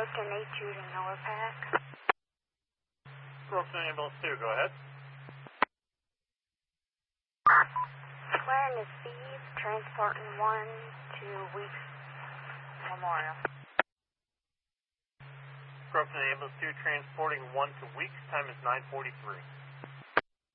Broken 82 to Miller Pack. Broken Ambulance 2, go ahead. Claren is Steve, transporting 1 to Weeks Memorial. Broken Ambulance 2, transporting 1 to Weeks, time is 9:43.